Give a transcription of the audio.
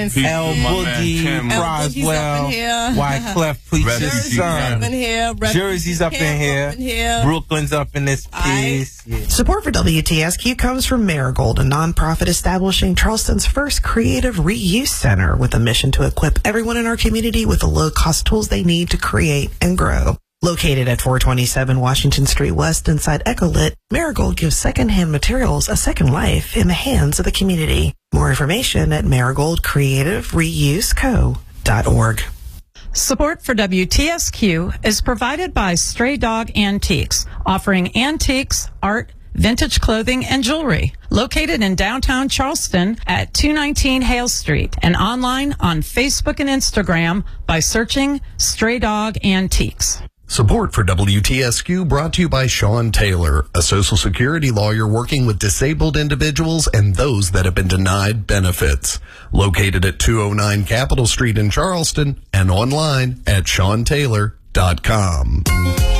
L Boogie, Roswell, Wyclef Preacher's son. Jersey's up in here. Brooklyn's up in this piece. Yeah. Support for WTSQ comes from Marigold, a nonprofit establishing Charleston's first creative reuse center with a mission to equip everyone in our community with the low-cost tools they need to create and grow. Located at 427 Washington Street West inside Ecolit, Marigold gives secondhand materials a second life in the hands of the community. More information at marigoldcreativereuseco.org. Support for WTSQ is provided by Stray Dog Antiques, offering antiques, art, vintage clothing, and jewelry. Located in downtown Charleston at 219 Hale Street and online on Facebook and Instagram by searching Stray Dog Antiques. Support for WTSQ brought to you by Sean Taylor, a Social Security lawyer working with disabled individuals and those that have been denied benefits. Located at 209 Capitol Street in Charleston and online at SeanTaylor.com.